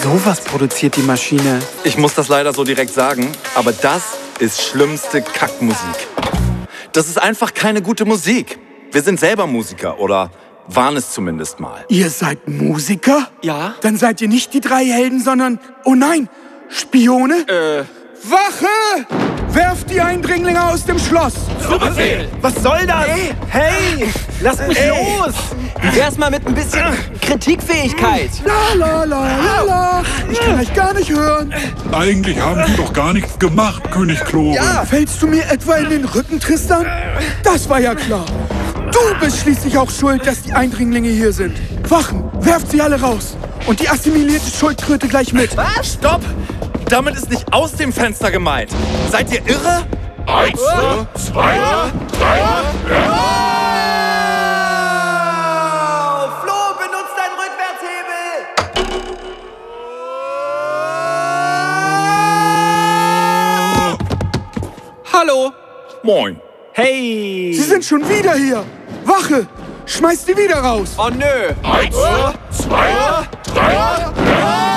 Sowas produziert die Maschine. Ich muss das leider so direkt sagen, aber das ist schlimmste Kackmusik. Das ist einfach keine gute Musik. Wir sind selber Musiker, oder waren es zumindest mal. Ihr seid Musiker? Ja? Dann seid ihr nicht die drei Helden, sondern, oh nein, Spione? Wache! Werft die Eindringlinge aus dem Schloss! Zu Befehl! Was soll das? Hey, lasst mich los! Wie wär's mal mit ein bisschen Kritikfähigkeit? La la la la la! Ich kann euch gar nicht hören! Eigentlich haben Sie doch gar nichts gemacht, König Klore. Ja. Fällst du mir etwa in den Rücken, Tristan? Das war ja klar. Du bist schließlich auch schuld, dass die Eindringlinge hier sind. Wachen, werft sie alle raus. Und die assimilierte Schuldkröte gleich mit. Was? Stopp! Damit ist nicht aus dem Fenster gemeint. Seid ihr irre? 1, 2, 3. Flo, benutzt deinen Rückwärtshebel! Hallo. Moin. Hey! Sie sind schon wieder hier. Wache, schmeißt die wieder raus. Oh nö! 1, 2, 3.